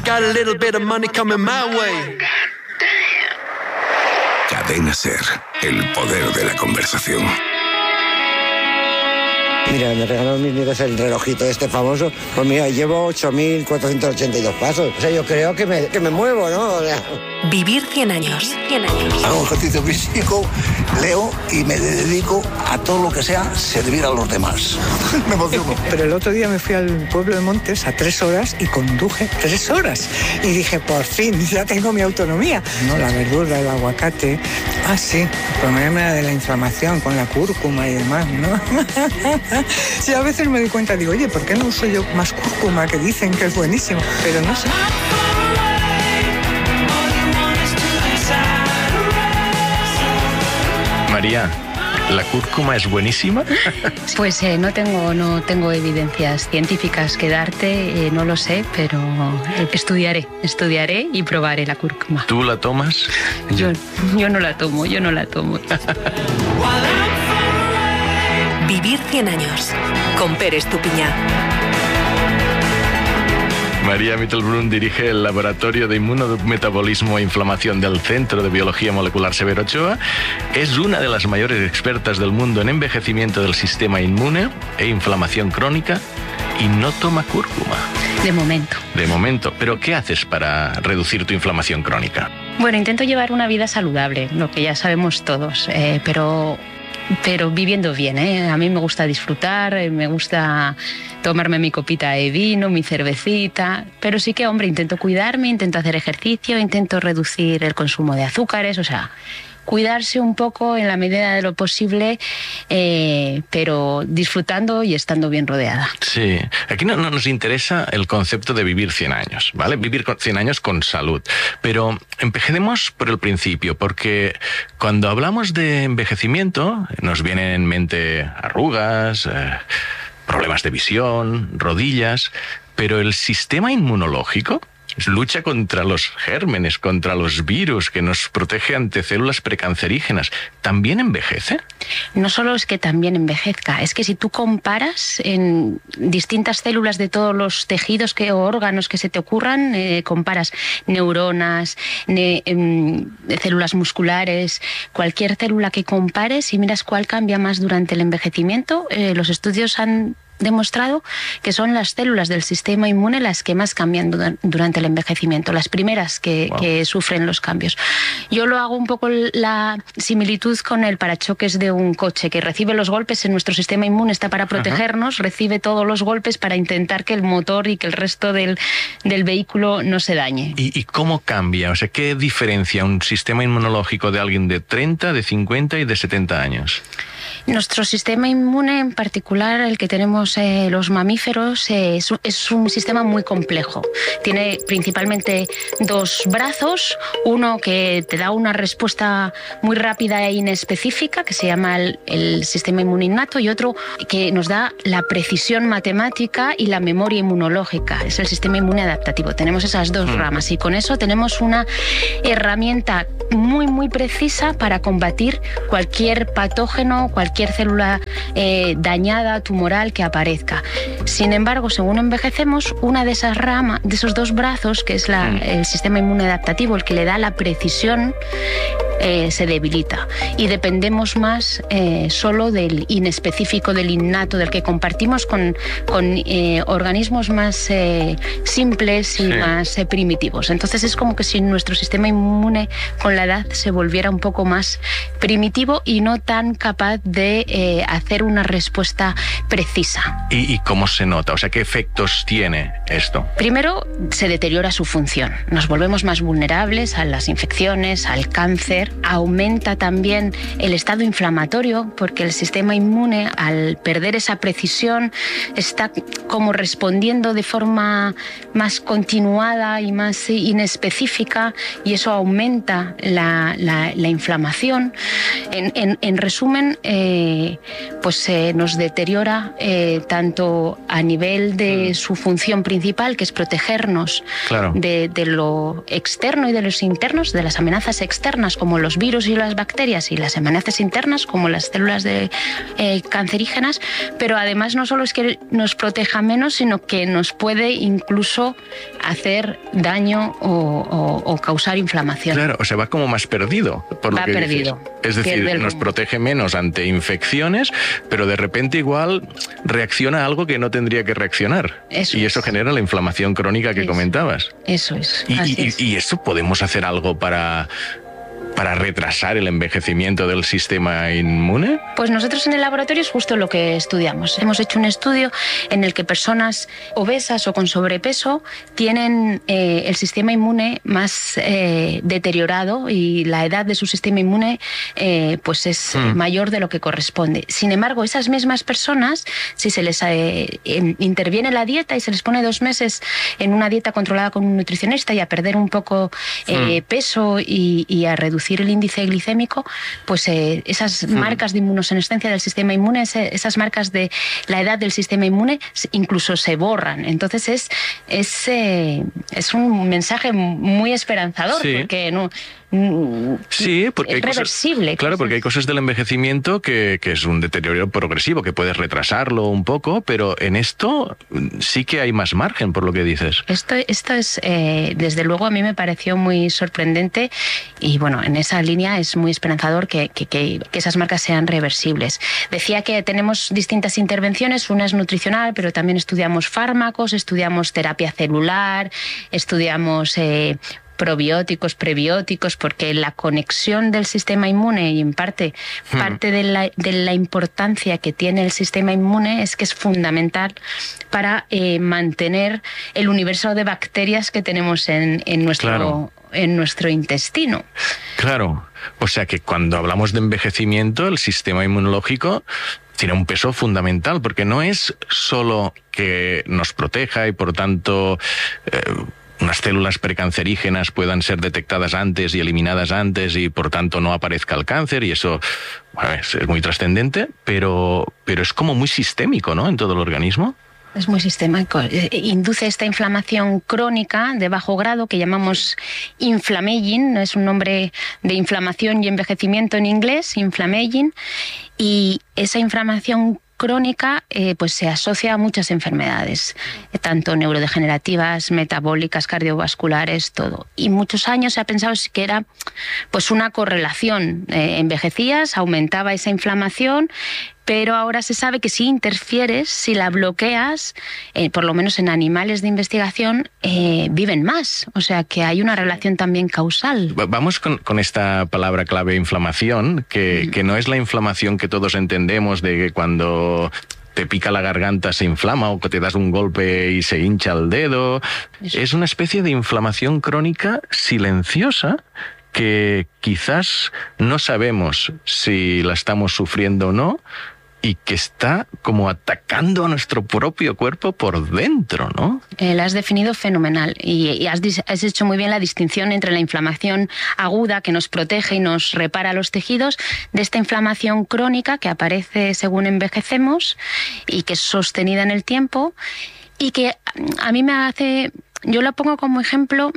got a little bit of money coming my way. Cadena SER, el poder de la conversación. Mira, me regaló mis nietos el relojito este famoso. Pues mira, llevo 8.482 pasos. O sea, yo creo que me muevo, ¿no? O sea... Vivir 100 años. 100 años. Hago ejercicio físico, leo y me dedico a todo lo que sea servir a los demás. Me emociono. Pero el otro día me fui al pueblo de Montes a 3 horas y conduje 3 horas. Y dije, por fin, ya tengo mi autonomía. No, la verdura, el aguacate. Ah, sí, el problema de la inflamación con la cúrcuma y demás, ¿no? Sí, a veces me doy cuenta, digo, oye, ¿por qué no uso yo más cúrcuma, que dicen que es buenísimo? Pero no sé. María, ¿la cúrcuma es buenísima? Pues no tengo evidencias científicas que darte, no lo sé, pero estudiaré y probaré la cúrcuma. ¿Tú la tomas? Yo no la tomo. Vivir 100 años con Pérez Tupiñá. María Mittelbrunn dirige el Laboratorio de Inmunometabolismo e Inflamación del Centro de Biología Molecular Severo Ochoa. Es una de las mayores expertas del mundo en envejecimiento del sistema inmune e inflamación crónica y no toma cúrcuma. De momento. ¿Pero qué haces para reducir tu inflamación crónica? Bueno, intento llevar una vida saludable, lo que ya sabemos todos, pero viviendo bien, ¿eh? A mí me gusta disfrutar, me gusta tomarme mi copita de vino, mi cervecita, pero sí que, hombre, intento cuidarme, intento hacer ejercicio, intento reducir el consumo de azúcares, o sea, cuidarse un poco en la medida de lo posible, pero disfrutando y estando bien rodeada. Sí, aquí no nos interesa el concepto de vivir 100 años, ¿vale? Vivir 100 años con salud. Pero empecemos por el principio, porque cuando hablamos de envejecimiento nos vienen en mente arrugas, problemas de visión, rodillas, pero el sistema inmunológico lucha contra los gérmenes, contra los virus, que nos protege ante células precancerígenas. ¿También envejece? No solo es que también envejezca, es que si tú comparas en distintas células de todos los tejidos o órganos que se te ocurran, comparas neuronas, células musculares, cualquier célula que compares y miras cuál cambia más durante el envejecimiento, los estudios han demostrado que son las células del sistema inmune las que más cambian durante el envejecimiento, las primeras que sufren los cambios. Yo lo hago un poco la similitud con el parachoques de un coche que recibe los golpes, en nuestro sistema inmune está para protegernos, recibe todos los golpes para intentar que el motor y que el resto del vehículo no se dañe. ¿Y cómo cambia? O sea, ¿qué diferencia un sistema inmunológico de alguien de 30, de 50 y de 70 años? Nuestro sistema inmune, en particular el que tenemos los mamíferos, es un sistema muy complejo. Tiene principalmente 2 brazos, uno que te da una respuesta muy rápida e inespecífica, que se llama el sistema inmune innato, y otro que nos da la precisión matemática y la memoria inmunológica. Es el sistema inmune adaptativo. Tenemos esas 2 ramas y con eso tenemos una herramienta muy, muy precisa para combatir cualquier patógeno, cualquier célula dañada, tumoral que aparezca. Sin embargo, según envejecemos, una de esas ramas, de esos 2 brazos, que es el sistema inmune adaptativo, el que le da la precisión, se debilita y dependemos más solo del inespecífico, del innato, del que compartimos con organismos más simples y más primitivos. Entonces es como que si nuestro sistema inmune con la edad se volviera un poco más primitivo y no tan capaz de hacer una respuesta precisa. ¿Y cómo se nota? O sea, ¿qué efectos tiene esto? Primero, se deteriora su función. Nos volvemos más vulnerables a las infecciones, al cáncer. Aumenta también el estado inflamatorio porque el sistema inmune, al perder esa precisión, está como respondiendo de forma más continuada y más inespecífica, y eso aumenta la inflamación. En resumen, nos deteriora tanto a nivel de su función principal, que es protegernos de lo externo y de los internos, de las amenazas externas como los virus y las bacterias, y las amenazas internas como las células cancerígenas, pero además no solo es que nos proteja menos, sino que nos puede incluso hacer daño o causar inflamación. Claro, o sea, va como más perdido, por lo que dices. Es decir, nos protege menos ante infecciones, pero de repente igual reacciona a algo que no tendría que reaccionar. Eso genera la inflamación crónica que comentabas. Eso es. ¿Y eso podemos hacer algo para retrasar el envejecimiento del sistema inmune? Pues nosotros en el laboratorio es justo lo que estudiamos. Hemos hecho un estudio en el que personas obesas o con sobrepeso tienen el sistema inmune más deteriorado, y la edad de su sistema inmune pues es mayor de lo que corresponde. Sin embargo, esas mismas personas, si se les interviene la dieta y se les pone 2 meses en una dieta controlada con un nutricionista y a perder un poco peso y a reducir el índice glicémico, pues esas marcas de inmunosenescencia del sistema inmune, esas marcas de la edad del sistema inmune, incluso se borran. Entonces es un mensaje muy esperanzador, porque porque es reversible. Porque hay cosas del envejecimiento que es un deterioro progresivo, que puedes retrasarlo un poco, pero en esto sí que hay más margen, por lo que dices. Esto es, desde luego, a mí me pareció muy sorprendente, y bueno, en esa línea es muy esperanzador que esas marcas sean reversibles. Decía que tenemos distintas intervenciones, una es nutricional, pero también estudiamos fármacos, estudiamos terapia celular, estudiamos probióticos, prebióticos, porque la conexión del sistema inmune, y en parte de la importancia que tiene el sistema inmune, es que es fundamental para mantener el universo de bacterias que tenemos en nuestro intestino. Claro, o sea que cuando hablamos de envejecimiento, el sistema inmunológico tiene un peso fundamental, porque no es solo que nos proteja y por tanto unas células precancerígenas puedan ser detectadas antes y eliminadas antes y por tanto no aparezca el cáncer, y eso es muy trascendente, pero es como muy sistémico, ¿no?, en todo el organismo. Es muy sistémico. Induce esta inflamación crónica de bajo grado que llamamos inflammaging, es un nombre de inflamación y envejecimiento en inglés, inflammaging, y esa inflamación crónica pues se asocia a muchas enfermedades, tanto neurodegenerativas, metabólicas, cardiovasculares, todo. Y muchos años se ha pensado que era pues una correlación. Envejecías, aumentaba esa inflamación, pero ahora se sabe que si interfieres, si la bloqueas, por lo menos en animales de investigación, viven más. O sea que hay una relación también causal. Vamos con esta palabra clave, inflamación, que no es la inflamación que todos entendemos de que cuando te pica la garganta se inflama, o que te das un golpe y se hincha el dedo. Eso. Es una especie de inflamación crónica silenciosa que quizás no sabemos si la estamos sufriendo o no, y que está como atacando a nuestro propio cuerpo por dentro, ¿no? La has definido fenomenal, y has hecho muy bien la distinción entre la inflamación aguda, que nos protege y nos repara los tejidos, de esta inflamación crónica que aparece según envejecemos y que es sostenida en el tiempo, y que a mí yo la pongo como ejemplo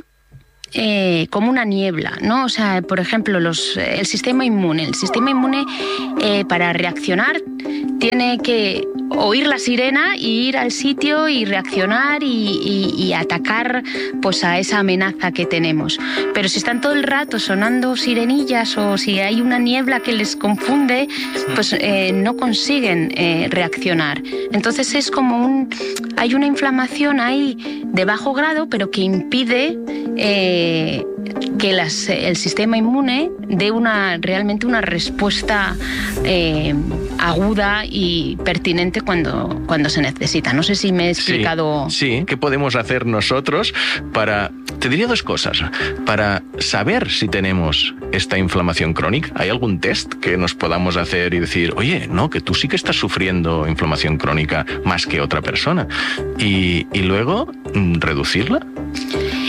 como una niebla, ¿no? O sea, por ejemplo, el sistema inmune. El sistema inmune, para reaccionar, tiene que oír la sirena y ir al sitio y reaccionar y atacar pues a esa amenaza que tenemos. Pero si están todo el rato sonando sirenillas, o si hay una niebla que les confunde, pues no consiguen reaccionar. Entonces es como hay una inflamación ahí de bajo grado, pero que impide que el sistema inmune dé realmente una respuesta aguda y pertinente cuando se necesita. No sé si me he explicado. Sí, ¿qué podemos hacer nosotros te diría 2 cosas, para saber si tenemos esta inflamación crónica? ¿Hay algún test que nos podamos hacer y decir, oye, no, que tú sí que estás sufriendo inflamación crónica más que otra persona? Y luego, ¿reducirla?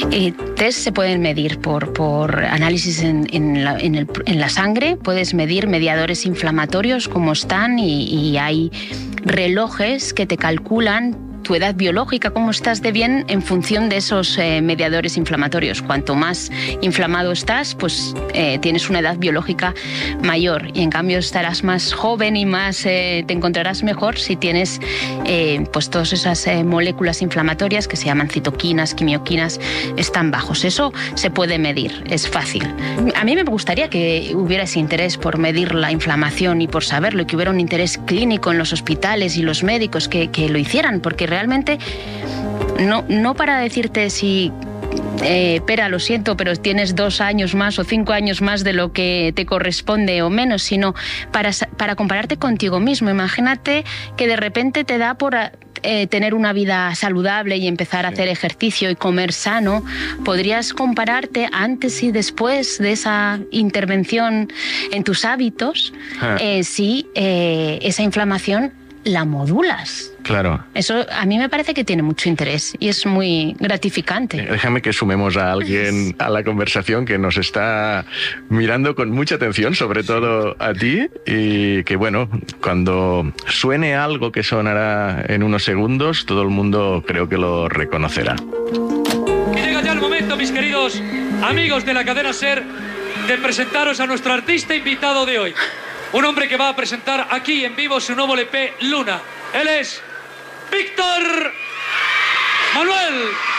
Test se pueden medir por análisis en la sangre, puedes medir mediadores inflamatorios como están y hay relojes que te calculan tu edad biológica, cómo estás de bien en función de esos mediadores inflamatorios. Cuanto más inflamado estás, pues tienes una edad biológica mayor y en cambio estarás más joven y más te encontrarás mejor si tienes pues todas esas moléculas inflamatorias que se llaman citoquinas, quimioquinas, están bajos. Eso se puede medir, es fácil. A mí me gustaría que hubiera ese interés por medir la inflamación y por saberlo, y que hubiera un interés clínico en los hospitales y los médicos que lo hicieran, porque realmente no para decirte si Pera, lo siento, pero tienes 2 años más o 5 años más de lo que te corresponde o menos, sino para compararte contigo mismo. Imagínate que de repente te da por tener una vida saludable y empezar a hacer ejercicio y comer sano. Podrías compararte antes y después de esa intervención en tus hábitos, si esa inflamación la modulas. Claro. Eso a mí me parece que tiene mucho interés y es muy gratificante. Déjame que sumemos a alguien a la conversación que nos está mirando con mucha atención, sobre todo a ti, y que bueno, cuando suene algo que sonará en unos segundos, todo el mundo creo que lo reconocerá. Y llega ya el momento, mis queridos amigos de la cadena SER, de presentaros a nuestro artista invitado de hoy. Un hombre que va a presentar aquí en vivo su nuevo LP, Luna. Él es Víctor Manuel.